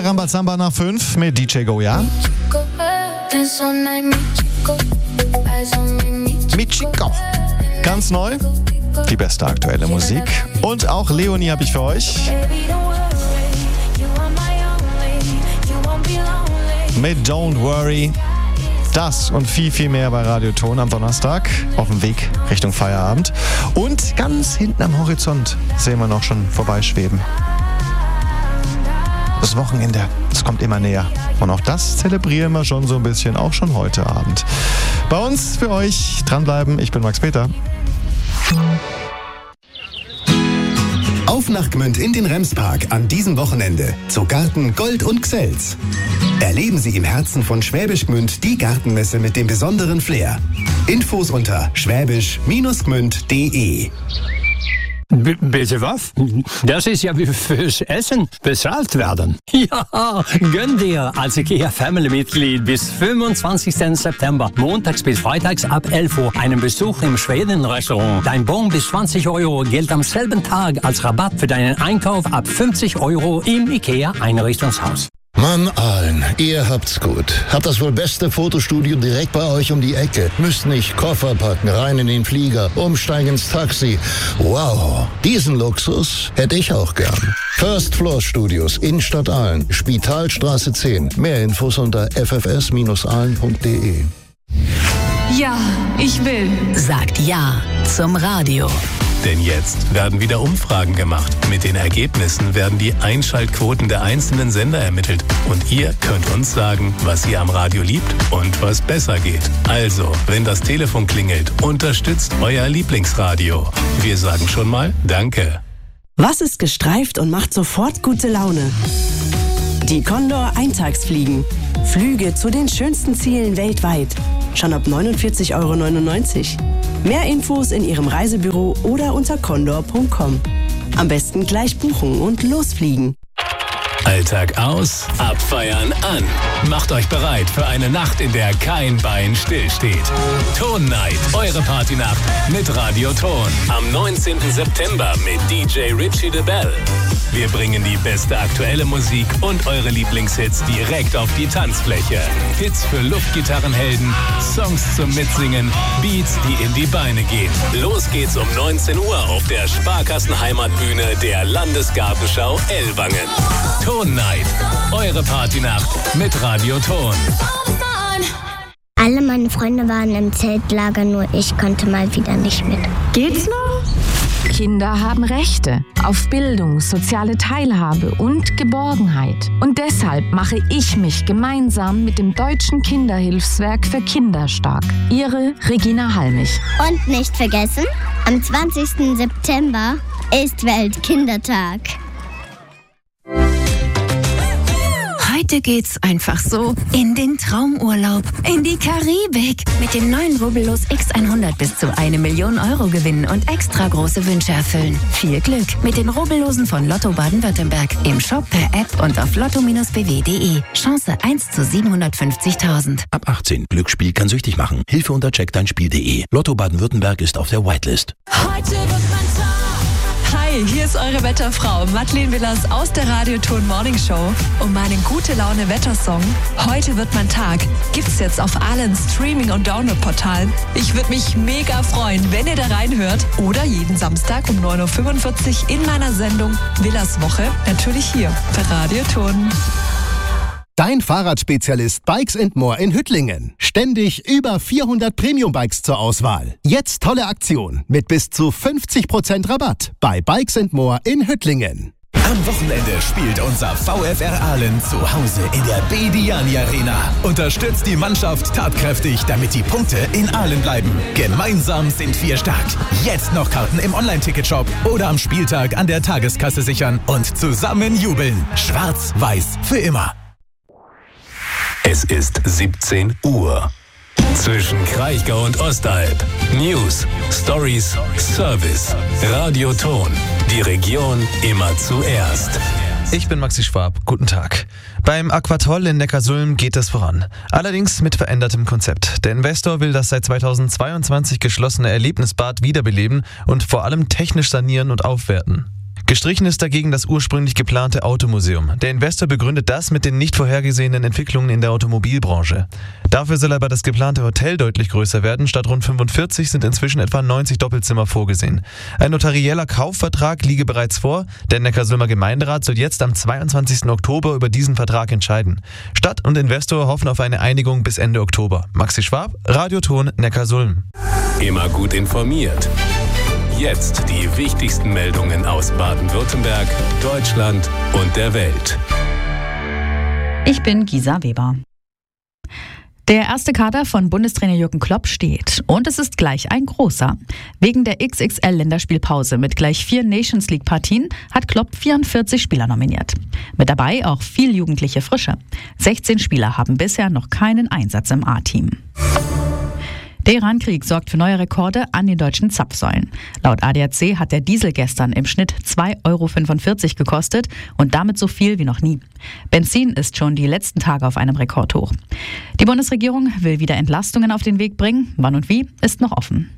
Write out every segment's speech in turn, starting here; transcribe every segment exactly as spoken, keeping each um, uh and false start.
Rambazamba nach fünf mit D J Goya. Mit Chico. Ganz neu. Die beste aktuelle Musik. Und auch Leonie habe ich für euch. Mit Don't Worry. Das und viel, viel mehr bei Radio Ton am Donnerstag auf dem Weg Richtung Feierabend. Und ganz hinten am Horizont sehen wir noch schon vorbeischweben. Das Wochenende, das kommt immer näher. Und auch das zelebrieren wir schon so ein bisschen, auch schon heute Abend. Bei uns für euch dranbleiben, ich bin Max Peter. Auf nach Gmünd in den Remspark an diesem Wochenende zu Garten Gold und Gsels. Erleben Sie im Herzen von Schwäbisch Gmünd die Gartenmesse mit dem besonderen Flair. Infos unter schwäbisch Gmünd punkt de. B- bitte was? Das ist ja wie fürs Essen bezahlt werden. Ja, gönn dir als IKEA Family-Mitglied bis fünfundzwanzigsten September, montags bis freitags ab elf Uhr, einen Besuch im Schweden-Restaurant. Dein Bon bis zwanzig Euro gilt am selben Tag als Rabatt für deinen Einkauf ab fünfzig Euro im IKEA-Einrichtungshaus. Mann, Aalen, ihr habt's gut. Habt das wohl beste Fotostudio direkt bei euch um die Ecke. Müsst nicht Koffer packen, rein in den Flieger, umsteigen ins Taxi. Wow, diesen Luxus hätte ich auch gern. First Floor Studios, Innenstadt Aalen, Spitalstraße zehn. Mehr Infos unter f f s aalen punkt de. Ja, ich will. Sagt Ja zum Radio. Denn jetzt werden wieder Umfragen gemacht. Mit den Ergebnissen werden die Einschaltquoten der einzelnen Sender ermittelt. Und ihr könnt uns sagen, was ihr am Radio liebt und was besser geht. Also, wenn das Telefon klingelt, unterstützt euer Lieblingsradio. Wir sagen schon mal Danke. Was ist gestreift und macht sofort gute Laune? Die Condor Eintagsfliegen. Flüge zu den schönsten Zielen weltweit. Schon ab neunundvierzig Euro neunundneunzig. Mehr Infos in Ihrem Reisebüro oder unter condor punkt com. Am besten gleich buchen und losfliegen. Alltag aus, abfeiern an. Macht euch bereit für eine Nacht, in der kein Bein stillsteht. Ton Night, eure Partynacht mit Radio Ton. Am neunzehnten September mit D J Richie de Bell. Wir bringen die beste aktuelle Musik und eure Lieblingshits direkt auf die Tanzfläche. Hits für Luftgitarrenhelden, Songs zum Mitsingen, Beats, die in die Beine gehen. Los geht's um neunzehn Uhr auf der Sparkassenheimatbühne der Landesgartenschau Ellwangen. Ton Night, eure Partynacht mit Radio Ton. Alle meine Freunde waren im Zeltlager, nur ich konnte mal wieder nicht mit. Geht's noch? Kinder haben Rechte auf Bildung, soziale Teilhabe und Geborgenheit. Und deshalb mache ich mich gemeinsam mit dem Deutschen Kinderhilfswerk für Kinder stark. Ihre Regina Halmich. Und nicht vergessen, am zwanzigsten September ist Weltkindertag. Heute geht's einfach so in den Traumurlaub, in die Karibik. Mit dem neuen Rubbellos X hundert bis zu eine Million Euro gewinnen und extra große Wünsche erfüllen. Viel Glück mit den Rubbellosen von Lotto Baden-Württemberg. Im Shop, per App und auf lotto b w punkt de. Chance eins zu siebenhundertfünfzigtausend. Ab achtzehn. Glücksspiel kann süchtig machen. Hilfe unter check dein spiel punkt de. Lotto Baden-Württemberg ist auf der Whitelist. Heute wird man Tag. Hi, hier ist eure Wetterfrau Madeleine Willers aus der Radio Ton Morning Show. Und meinen Gute-Laune-Wettersong Heute wird mein Tag gibt's jetzt auf allen Streaming- und Download-Portalen. Ich würde mich mega freuen, wenn ihr da reinhört. Oder jeden Samstag um neun Uhr fünfundvierzig in meiner Sendung Willers Woche. Natürlich hier für Radio Ton. Dein Fahrradspezialist Bikes and More in Hüttlingen. Ständig über vierhundert Premium-Bikes zur Auswahl. Jetzt tolle Aktion mit bis zu fünfzig Prozent Rabatt bei Bikes and More in Hüttlingen. Am Wochenende spielt unser VfR Aalen zu Hause in der Bediani Arena. Unterstützt die Mannschaft tatkräftig, damit die Punkte in Aalen bleiben. Gemeinsam sind wir stark. Jetzt noch Karten im Online-Ticketshop oder am Spieltag an der Tageskasse sichern und zusammen jubeln. Schwarz-Weiß für immer. Es ist siebzehn Uhr. Zwischen Kraichgau und Ostalb. News, Stories, Service. Radio Ton. Die Region immer zuerst. Ich bin Maxi Schwab. Guten Tag. Beim Aquatoll in Neckarsulm geht es voran. Allerdings mit verändertem Konzept. Der Investor will das seit zweitausendzweiundzwanzig geschlossene Erlebnisbad wiederbeleben und vor allem technisch sanieren und aufwerten. Gestrichen ist dagegen das ursprünglich geplante Automuseum. Der Investor begründet das mit den nicht vorhergesehenen Entwicklungen in der Automobilbranche. Dafür soll aber das geplante Hotel deutlich größer werden. Statt rund fünfundvierzig sind inzwischen etwa neunzig Doppelzimmer vorgesehen. Ein notarieller Kaufvertrag liege bereits vor. Der Neckarsulmer Gemeinderat soll jetzt am zweiundzwanzigsten Oktober über diesen Vertrag entscheiden. Stadt und Investor hoffen auf eine Einigung bis Ende Oktober. Maxi Schwab, Radioton Neckarsulm. Immer gut informiert. Jetzt die wichtigsten Meldungen aus Baden-Württemberg, Deutschland und der Welt. Ich bin Gisa Weber. Der erste Kader von Bundestrainer Jürgen Klopp steht. Und es ist gleich ein großer. Wegen der X X L-Länderspielpause mit gleich vier Nations-League-Partien hat Klopp vierundvierzig Spieler nominiert. Mit dabei auch viel jugendliche Frische. sechzehn Spieler haben bisher noch keinen Einsatz im A-Team. Der Iran-Krieg sorgt für neue Rekorde an den deutschen Zapfsäulen. Laut A D A C hat der Diesel gestern im Schnitt zwei Euro fünfundvierzig gekostet und damit so viel wie noch nie. Benzin ist schon die letzten Tage auf einem Rekordhoch. Die Bundesregierung will wieder Entlastungen auf den Weg bringen. Wann und wie, ist noch offen.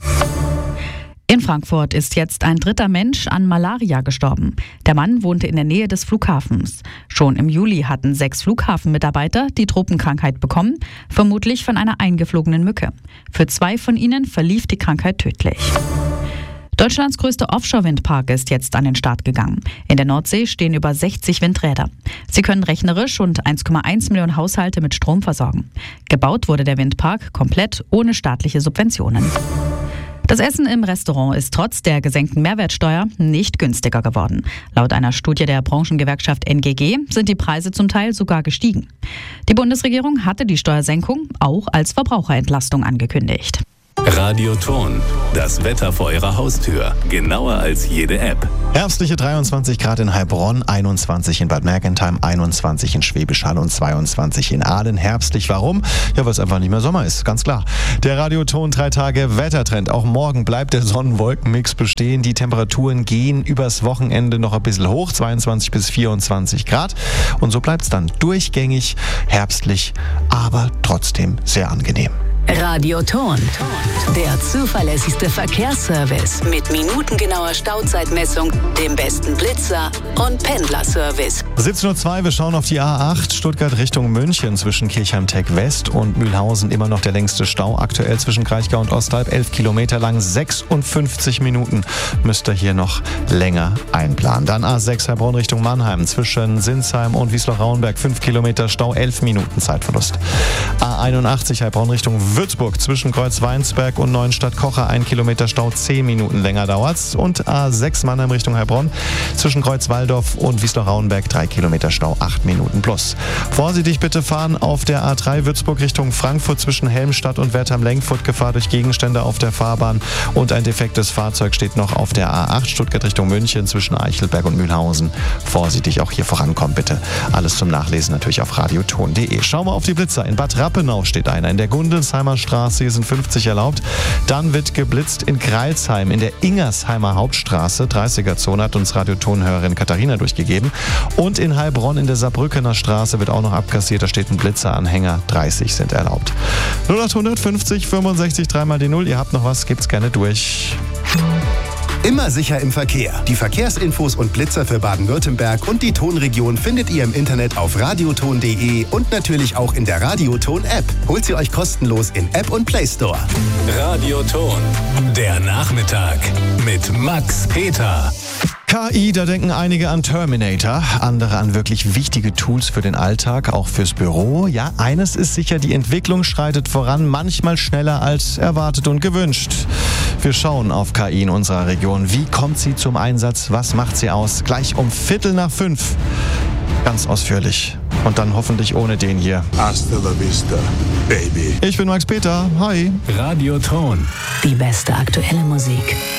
In Frankfurt ist jetzt ein dritter Mensch an Malaria gestorben. Der Mann wohnte in der Nähe des Flughafens. Schon im Juli hatten sechs Flughafenmitarbeiter die Tropenkrankheit bekommen, vermutlich von einer eingeflogenen Mücke. Für zwei von ihnen verlief die Krankheit tödlich. Deutschlands größter Offshore-Windpark ist jetzt an den Start gegangen. In der Nordsee stehen über sechzig Windräder. Sie können rechnerisch rund eins Komma eins Millionen Haushalte mit Strom versorgen. Gebaut wurde der Windpark komplett ohne staatliche Subventionen. Das Essen im Restaurant ist trotz der gesenkten Mehrwertsteuer nicht günstiger geworden. Laut einer Studie der Branchengewerkschaft N G G sind die Preise zum Teil sogar gestiegen. Die Bundesregierung hatte die Steuersenkung auch als Verbraucherentlastung angekündigt. Radioton, das Wetter vor Ihrer Haustür. Genauer als jede App. Herbstliche dreiundzwanzig Grad in Heilbronn, einundzwanzig in Bad Mergentheim, einundzwanzig in Schwäbisch Hall und zweiundzwanzig in Aalen. Herbstlich, warum? Ja, weil es einfach nicht mehr Sommer ist, ganz klar. Der Radioton drei Tage Wettertrend. Auch morgen bleibt der Sonnenwolkenmix bestehen. Die Temperaturen gehen übers Wochenende noch ein bisschen hoch, zweiundzwanzig bis vierundzwanzig Grad. Und so bleibt es dann durchgängig herbstlich, aber trotzdem sehr angenehm. Radioton, der zuverlässigste Verkehrsservice mit minutengenauer Stauzeitmessung, dem besten Blitzer und Pendlerservice. siebzehn Uhr zwei, wir schauen auf die A acht, Stuttgart Richtung München zwischen Kirchheim-Tech West und Mühlhausen. Immer noch der längste Stau, aktuell zwischen Kraichgau und Ostalb, elf Kilometer lang, sechsundfünfzig Minuten müsst ihr hier noch länger einplanen. Dann A sechs Heilbronn Richtung Mannheim zwischen Sinsheim und Wiesloch-Rauenberg, fünf Kilometer Stau, elf Minuten Zeitverlust. A einundachtzig Heilbronn Richtung Würzburg zwischen Kreuzweinsberg und Neuenstadt-Kocher, ein Kilometer Stau, zehn Minuten länger dauert's. Und A sechs Mannheim Richtung Heilbronn zwischen Kreuzwaldorf und Wiesloch-Rauenberg, drei Kilometer Stau, acht Minuten plus. Vorsichtig bitte fahren auf der A drei Würzburg Richtung Frankfurt zwischen Helmstadt und Wertheim-Lenkfurt, Gefahr durch Gegenstände auf der Fahrbahn. Und ein defektes Fahrzeug steht noch auf der A acht Stuttgart Richtung München zwischen Eichelberg und Mühlhausen. Vorsichtig auch hier vorankommen bitte. Alles zum Nachlesen natürlich auf radioton punkt de. Schauen wir auf die Blitzer. In Bad Rappenau steht einer. In der Gundelsheimer Straße, hier sind fünfzig erlaubt. Dann wird geblitzt in Greilsheim, in der Ingersheimer Hauptstraße, dreißiger-Zone, hat uns Radiotonhörerin Katharina durchgegeben. Und in Heilbronn in der Saarbrückener Straße wird auch noch abkassiert, da steht ein Blitzeranhänger, dreißig sind erlaubt. null acht fünfzig fünfundsechzig dreimal die Null, ihr habt noch was, gebt's gerne durch. Immer sicher im Verkehr. Die Verkehrsinfos und Blitzer für Baden-Württemberg und die Tonregion findet ihr im Internet auf radioton punkt de und natürlich auch in der Radioton-App. Holt sie euch kostenlos in App und Play Store. Radioton, der Nachmittag mit Max Peter. K I, da denken einige an Terminator, andere an wirklich wichtige Tools für den Alltag, auch fürs Büro. Ja, eines ist sicher, die Entwicklung schreitet voran, manchmal schneller als erwartet und gewünscht. Wir schauen auf K I in unserer Region. Wie kommt sie zum Einsatz? Was macht sie aus? Gleich um Viertel nach fünf. Ganz ausführlich. Und dann hoffentlich ohne den hier. Hasta la vista, baby. Ich bin Max Peter. Hi. Radioton. Die beste aktuelle Musik.